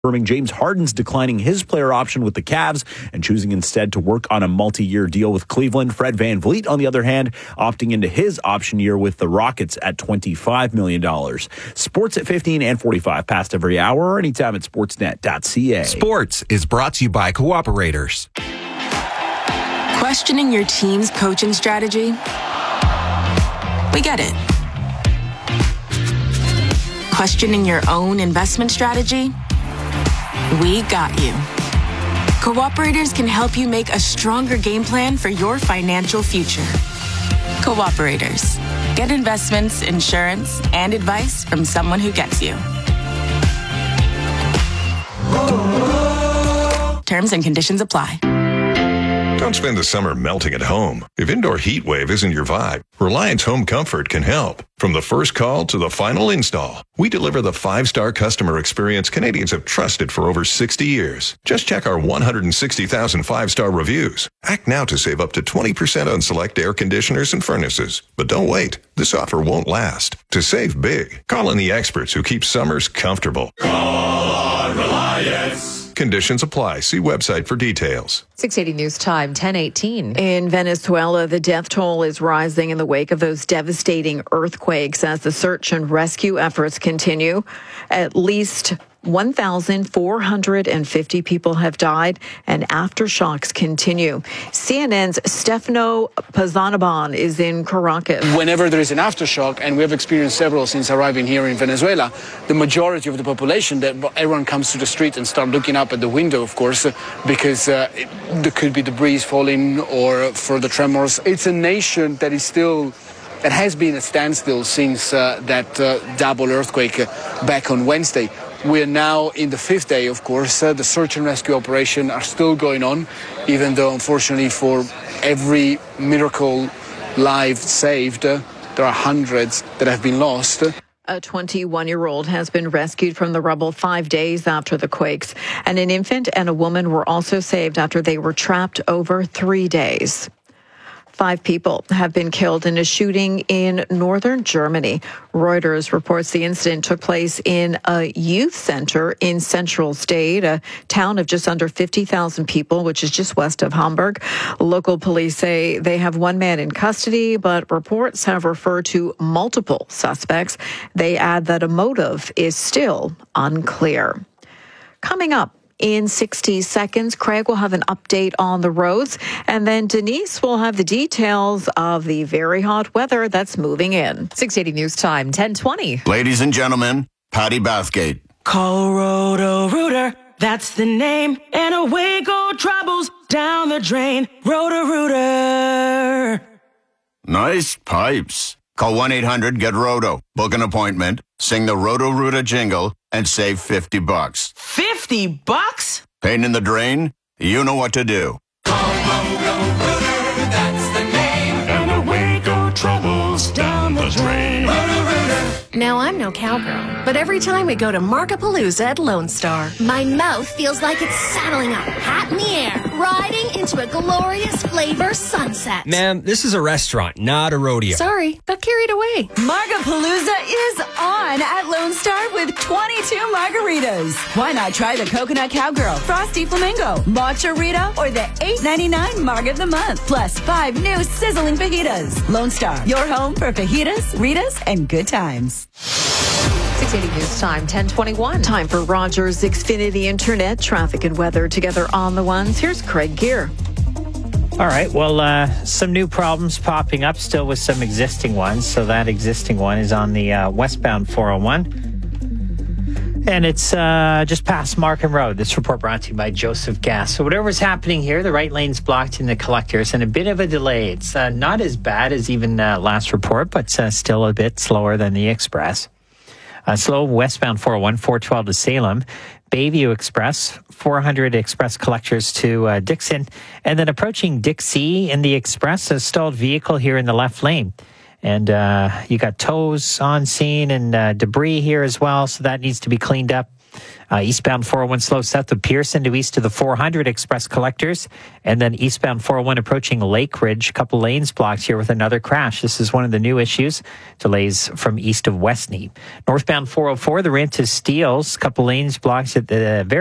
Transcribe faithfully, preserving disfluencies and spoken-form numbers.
confirming James Harden's declining his player option with the Cavs and choosing instead to work on a multi-year deal with Cleveland. Fred VanVleet, on the other hand, opting into his option year with the Rockets at twenty-five million dollars. Sports at fifteen and forty-five past every hour or anytime at sportsnet dot c a. Sports is brought to you by Cooperators. Questioning your team's coaching strategy? We get it. Questioning your own investment strategy? We got you. Cooperators can help you make a stronger game plan for your financial future. Cooperators. Get investments, insurance, and advice from someone who gets you. Terms and conditions apply. Don't spend the summer melting at home. If indoor heat wave isn't your vibe, Reliance Home Comfort can help. From the first call to the final install, we deliver the five-star customer experience Canadians have trusted for over sixty years. Just check our one hundred sixty thousand five-star reviews. Act now to save up to twenty percent on select air conditioners and furnaces. But don't wait. This offer won't last. To save big, call in the experts who keep summers comfortable. Call on Reliance. Conditions apply. See website for details. six eighty News Time, ten eighteen. In Venezuela, the death toll is rising in the wake of those devastating earthquakes as the search and rescue efforts continue. At least one thousand four hundred fifty people have died, and aftershocks continue. C N N's Stefano Pazanaban is in Caracas. Whenever there is an aftershock, and we have experienced several since arriving here in Venezuela, the majority of the population, that everyone comes to the street and start looking up at the window, of course, because uh, it, there could be debris falling or further tremors. It's a nation that is still... that has been at standstill since uh, that uh, double earthquake uh, back on Wednesday. We are now in the fifth day, of course. Uh, the search and rescue operation are still going on, even though, unfortunately, for every miracle life saved, uh, there are hundreds that have been lost. A twenty-one-year-old has been rescued from the rubble five days after the quakes, and an infant and a woman were also saved after they were trapped over three days. Five people have been killed in a shooting in northern Germany. Reuters reports the incident took place in a youth center in central state, a town of just under fifty thousand people, which is just west of Hamburg. Local police say they have one man in custody, but reports have referred to multiple suspects. They add that a motive is still unclear. Coming up, in sixty seconds, Craig will have an update on the roads, and then Denise will have the details of the very hot weather that's moving in. six eighty News Time, ten twenty. Ladies and gentlemen, Patty Bathgate. Call Roto-Rooter, that's the name, and away go troubles down the drain. Roto-Rooter. Nice pipes. Call one eight hundred get roto. Book an appointment, sing the Roto-Rooter jingle, and save fifty bucks. fifty bucks? Pain in the drain? You know what to do. Call Roto-Rooter, that's the name. And away go troubles down the drain. Roto-Rooter. Now, I'm no cowgirl, but every time we go to Markapalooza at Lone Star, my mouth feels like it's saddling up, hat in the air, riding into a glorious flavor sunset. Ma'am, this is a restaurant, not a rodeo. Sorry, got carried away. Markapalooza is on at Lone Star with twenty-two margaritas. Why not try the Coconut Cowgirl, Frosty Flamingo, Matcha Rita, or the eight ninety-nine Marg of the Month, plus five new sizzling fajitas. Lone Star, your home for fajitas, Ritas, and good times. six eighty News Time, ten twenty-one. Time for Rogers Xfinity Internet, traffic and weather together on the ones. Here's Craig Gear. All right, well, uh, some new problems popping up still with some existing ones. So that existing one is on the uh, westbound four oh one. And it's uh, just past Markham Road. This report brought to you by Joseph Gas. So whatever's happening here, the right lane's blocked in the collectors and a bit of a delay. It's uh, not as bad as even uh, last report, but uh, still a bit slower than the Express. Uh, slow westbound four oh one, four twelve to Salem. Bayview Express, four hundred Express collectors to uh, Dixon. And then approaching Dixie in the Express, a stalled vehicle here in the left lane. And uh, you got tows on scene and uh, debris here as well, so that needs to be cleaned up. Uh, eastbound four oh one slow south of Pearson to east of the four hundred express collectors. And then eastbound four oh one approaching Lake Ridge. A couple lanes blocked here with another crash. This is one of the new issues. Delays from east of Westney. Northbound four oh four, the ramp to Steeles. A couple lanes blocked at the very